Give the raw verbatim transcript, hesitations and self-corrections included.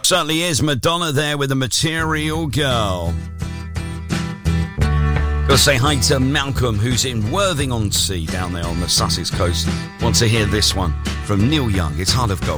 Certainly is. Madonna there with the Material Girl. Gotta say hi to Malcolm, who's in Worthing-on-Sea down there on the Sussex coast. Want to hear this one from Neil Young. It's Heart of Gold.